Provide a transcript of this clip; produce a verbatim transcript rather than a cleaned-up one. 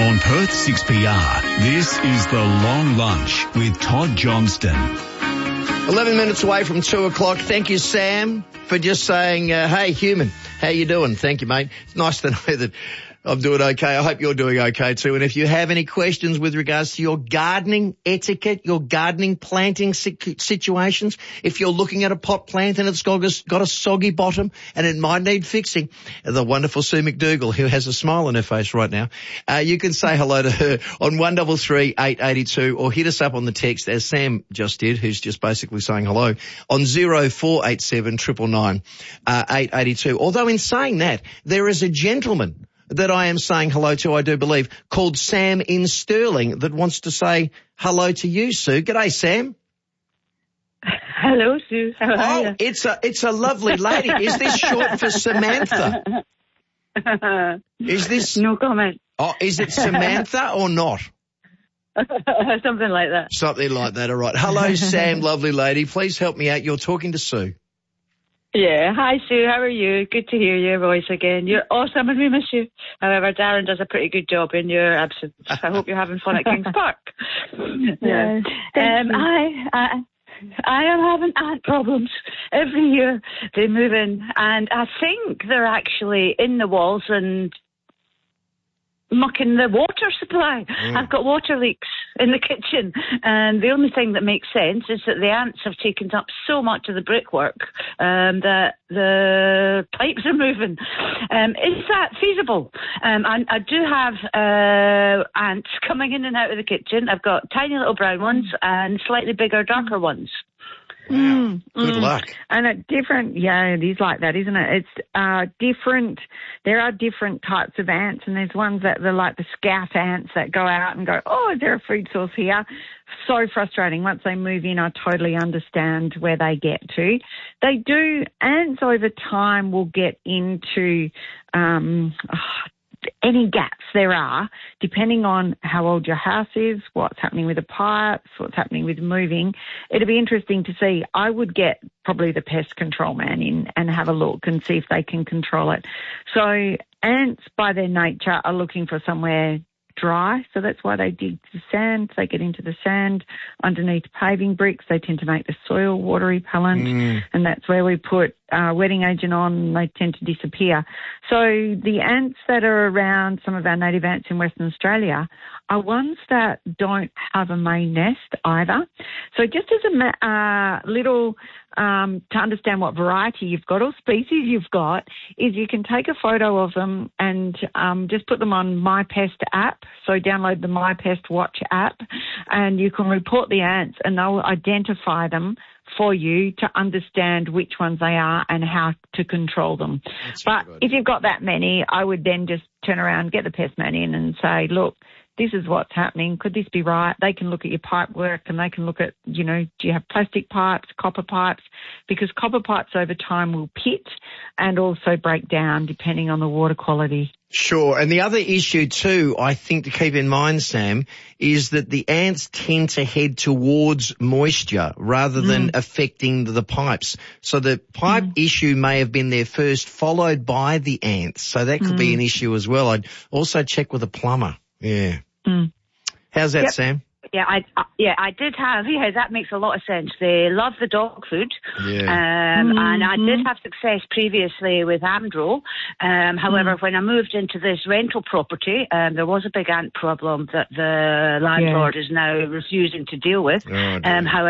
On Perth six P R, this is The Long Lunch with Todd Johnston. eleven minutes away from two o'clock. Thank you, Sam, for just saying, uh, hey, human, how you doing? Thank you, mate. It's nice to know that I'm doing okay. I hope you're doing okay too. And if you have any questions with regards to your gardening etiquette, your gardening planting situations, if you're looking at a pot plant and it's got a, got a soggy bottom and it might need fixing, the wonderful Sue McDougall, who has a smile on her face right now, uh, you can say hello to her on one three three, eight eight two or hit us up on the text, as Sam just did, who's just basically saying hello, on zero four eight seven, nine nine nine, eight eight two. Although in saying that, there is a gentleman that I am saying hello to, I do believe, called Sam in Stirling, that wants to say hello to you, Sue. G'day, Sam. Hello, Sue. How are oh, you? it's a it's a lovely lady. Is this short for Samantha? Is this no comment? Oh, is it Samantha or not? Something like that. Something like that. All right. Hello, Sam, lovely lady. Please help me out. You're talking to Sue. Yeah. Hi, Sue. How are you? Good to hear your voice again. You're awesome and we miss you. However, Darren does a pretty good job in your absence. I hope you're having fun at Kings Park. Yeah. Um, I, I, I am having ant problems every year. They move in and I think they're actually in the walls and mucking the water supply. Mm. I've got water leaks in the kitchen, and the only thing that makes sense is that the ants have taken up so much of the brickwork um, that the pipes are moving. Um, is that feasible? Um, I, I do have uh, ants coming in and out of the kitchen. I've got tiny little brown ones and slightly bigger, darker ones. Mm, Good mm. luck. And at different, yeah, it is like that, isn't it? It's uh, different. There are different types of ants, and there's ones that they're like the scout ants that go out and go, oh, is there a food source here? So frustrating. Once they move in, I totally understand where they get to. They do, ants over time will get into um, oh, any gaps there are, depending on how old your house is, what's happening with the pipes, what's happening with moving. It'll be interesting to see. I would get probably the pest control man in and have a look and see if they can control it. So ants, by their nature, are looking for somewhere dry, so that's why they dig the sand. They get into the sand underneath paving bricks. They tend to make the soil water repellent, mm. and that's where we put uh, wetting agent on, and they tend to disappear. So the ants that are around, some of our native ants in Western Australia, are ones that don't have a main nest either. So just as a uh, little, um, to understand what variety you've got or species you've got, is you can take a photo of them and um, just put them on MyPest app. So download the MyPest Watch app, and you can report the ants, and they'll identify them for you to understand which ones they are and how to control them. That's but if you've got that many, I would then just turn around, get the pest man in and say, look, this is what's happening. Could this be right? They can look at your pipe work, and they can look at, you know, do you have plastic pipes, copper pipes? Because copper pipes over time will pit and also break down depending on the water quality. Sure. And the other issue too, I think, to keep in mind, Sam, is that the ants tend to head towards moisture rather than mm. affecting the pipes. So the pipe mm. issue may have been there first, followed by the ants. So that could mm. be an issue as well. I'd also check with a plumber. Yeah. Mm. How's that, yep. Sam? Yeah, I, uh, yeah, I did have, yeah, that makes a lot of sense. They love the dog food. Yeah. Um, mm-hmm. And I did have success previously with Amdro. Um, however, mm. when I moved into this rental property, um, there was a big ant problem that the landlord yeah. is now refusing to deal with. Oh, um, however,